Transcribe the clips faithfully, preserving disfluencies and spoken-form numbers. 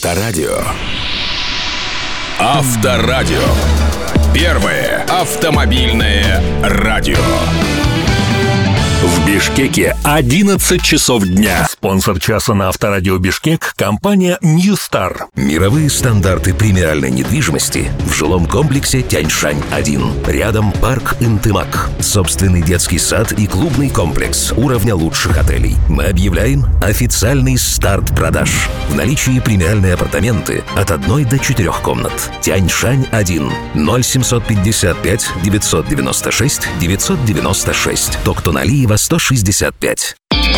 Авторадио. Авторадио. Первое автомобильное радио. В Бишкеке одиннадцать часов дня. Спонсор часа на Авторадио Бишкек – компания Ньюстар. Мировые стандарты премиальной недвижимости в жилом комплексе Тяньшань один. Рядом парк Интымак. Собственный детский сад и клубный комплекс уровня лучших отелей. Мы объявляем официальный старт продаж. В наличии премиальные апартаменты от одной до четырех комнат. Тяньшань один. ноль семьсот пятьдесят пять девятьсот девяносто шесть девятьсот девяносто шесть. Токтоналиева сто шестьдесят пять.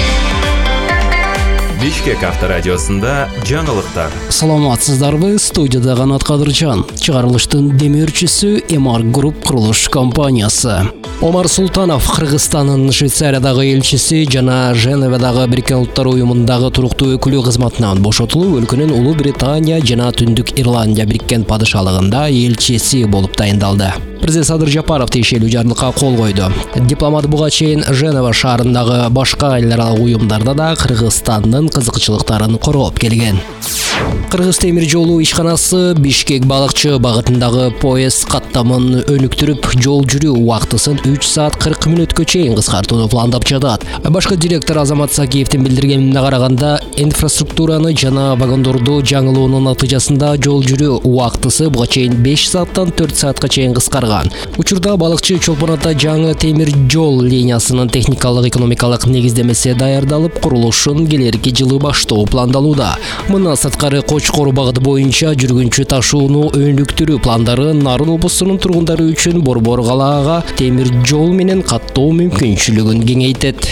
Бишкек авторадиосында жаңылыктар. Саламатсыздарбы, студияда Канат Кадыржан. Чыгарылыштын демирчиси Эмар Групп курулуш компаниясы. Омар Султанов Кыргызстандын Швейцариядагы элчиси жана Женевадагы Бириккен Улуттар уюмундагы туруктуу өкүлү кызматынан бошотулуп, өлкөнүн Улуу Британия жана Түндүк Ирландия Бириккен падышалыгында элчиси болуп тайындалды. Президент Садыр Жапаров тиешелүү жарлыкка кол койду. Дипломат буга чейин Женева шаарындагы башка эл аралык уюмдарда да Кыргызстандын кызыкчылыктарын короп келген. Кыргыз темир жолу ишканасы Бишкек балыкчы багытындагы поезд каттамын өнүктүрүп, жол жүрүү убактысын үч саат кырк мүнөткө чейин кыскартууну пландап жатат. Башкы директор Азамат Сакиевдин билдиргенине караганда, инфраструктураны жана вагондорду жаңылоонун натыйжасында жол жүрүү убактысы буга чейин беш сааттан төрт саатка чейин кыскарган. Учурда балыкчы чолпон ата жаңы темир жол линиясынын техникалык экономикалык негиздемеси даярдалып, курулушун келерки жылы баштоо пландалууда. Мындан сырткары Кочкор багыты боюнча жүргүнчү ташууну өнүктүрүү пландары Нарын облусунун тургундары үчүн Борбор калаага темир жол менен каттоо мүмкүнчүлүгүн кеңейтет.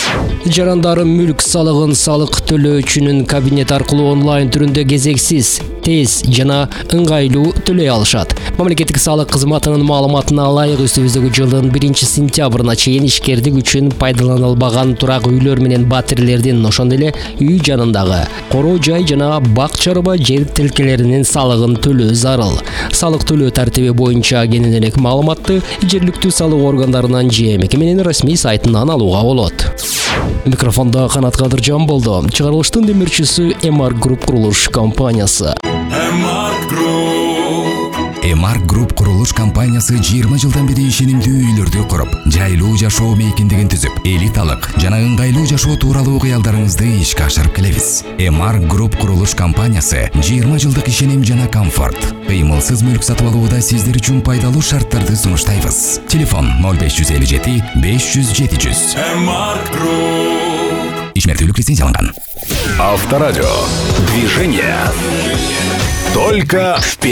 Жарандар мүлк салыгын салык төлөөчүнүн кабинет аркылуу онлайн түрүндө кезексиз, тез жана ыңгайлуу төлөй алышат. Мамлекеттик салык кызматынын маалыматына ылайык үстүбүздөгү жылдын биринчи сентябрына чейин ишкердик үчүн пайдаланылбаган турак үйлөр менен батирлердин, ошондой эле үй жанындагы короо жай жана бак чарба жер тилкелеринин салыгын төлөө зарыл. Салык төлөө тартиби боюнча кененирээк маалыматты жергиликтүү салык органдарынан же мекеменин расмий сайтынан алууга болот. Микрофонда Канат Кадыржан болду. Чыгарылыштын демирчиси Эмар Групп курулуш компаниясы. Эмар Групп. Эмар Групп курулуш компаниясы жыйырма жылдан бери ишенимдүү үйлөрдү куруп, жайлуу жашоо мейкиндигин түзүп, элиталык жана ыңгайлуу жашоо тууралуу кыялдарыңызды ишке ашырып келебиз. Эмар Групп курулуш компаниясы жыйырма жылдык ишеним жана комфорт, кыймылсыз мүлк сатып алууда сиздер үчүн пайдалуу шарттарды сунуштайбыз. Телефон ноль беш жүз элүү жети беш жүз жети жүз. Эмар Групп. Ишмердүүлүк лицензияланган. Авторадио. Движение. Только вперед.